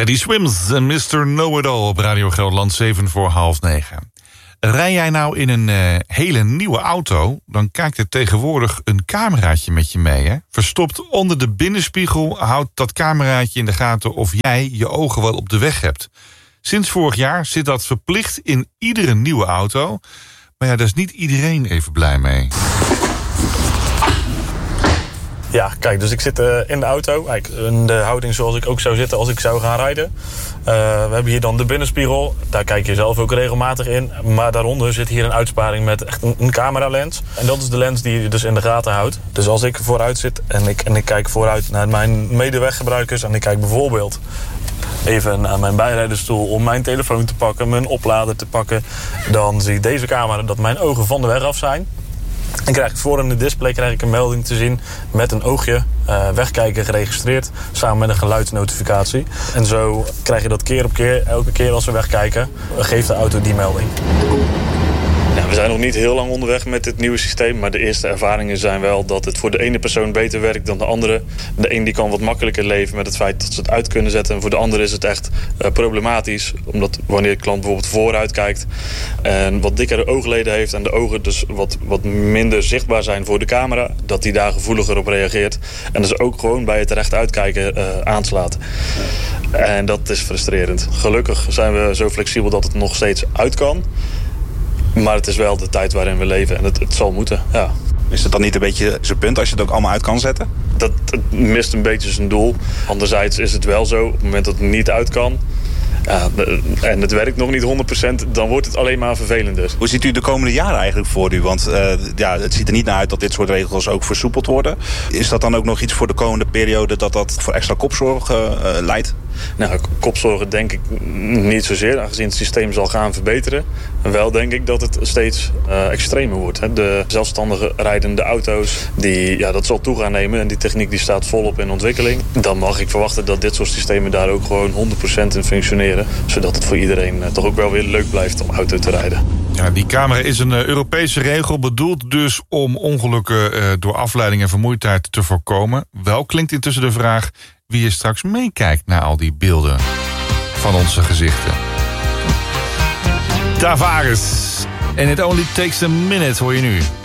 Teddy Swims en Mr. Know-It-All op Radio Gelderland 7:45. Rij jij nou in een hele nieuwe auto, dan kijkt er tegenwoordig een cameraatje met je mee. Hè? Verstopt onder de binnenspiegel houdt dat cameraatje in de gaten of jij je ogen wel op de weg hebt. Sinds vorig jaar zit dat verplicht in iedere nieuwe auto. Maar ja, daar is niet iedereen even blij mee. Ja, kijk, dus ik zit in de auto. Kijk, in de houding zoals ik ook zou zitten als ik zou gaan rijden. We hebben hier dan de binnenspiegel. Daar kijk je zelf ook regelmatig in. Maar daaronder zit hier een uitsparing met echt een cameralens. En dat is de lens die je dus in de gaten houdt. Dus als ik vooruit zit en ik kijk vooruit naar mijn medeweggebruikers... en ik kijk bijvoorbeeld even naar mijn bijrijdersstoel om mijn telefoon te pakken... mijn oplader te pakken, dan zie ik deze camera dat mijn ogen van de weg af zijn. En krijg ik voor in de display een melding te zien met een oogje, wegkijken geregistreerd, samen met een geluidsnotificatie. En zo krijg je dat keer op keer, elke keer als we wegkijken, geeft de auto die melding. Ja, we zijn nog niet heel lang onderweg met dit nieuwe systeem, maar de eerste ervaringen zijn wel dat het voor de ene persoon beter werkt dan de andere. De een die kan wat makkelijker leven met het feit dat ze het uit kunnen zetten. En voor de andere is het echt problematisch, omdat wanneer de klant bijvoorbeeld vooruit kijkt en wat dikkere oogleden heeft en de ogen dus wat minder zichtbaar zijn voor de camera, dat die daar gevoeliger op reageert. En dus ook gewoon bij het recht uitkijken aanslaat. En dat is frustrerend. Gelukkig zijn we zo flexibel dat het nog steeds uit kan. Maar het is wel de tijd waarin we leven en het zal moeten, ja. Is het dan niet een beetje zijn punt als je het ook allemaal uit kan zetten? Dat mist een beetje zijn doel. Anderzijds is het wel zo, op het moment dat het niet uit kan... Ja, en het werkt nog niet 100%, dan wordt het alleen maar vervelender. Hoe ziet u de komende jaren eigenlijk voor u? Want het ziet er niet naar uit dat dit soort regels ook versoepeld worden. Is dat dan ook nog iets voor de komende periode dat voor extra kopzorg leidt? Nou, kopzorgen denk ik niet zozeer, aangezien het systeem zal gaan verbeteren. Wel denk ik dat het steeds extremer wordt. Hè. De zelfstandige rijdende auto's, dat zal toe gaan nemen. En die techniek die staat volop in ontwikkeling. Dan mag ik verwachten dat dit soort systemen daar ook gewoon 100% in functioneren. Zodat het voor iedereen toch ook wel weer leuk blijft om auto te rijden. Ja, die camera is een Europese regel, bedoeld dus om ongelukken door afleiding en vermoeidheid te voorkomen. Wel klinkt intussen de vraag wie er straks meekijkt naar al die beelden van onze gezichten. Tavares en It Only Takes a Minute hoor je nu.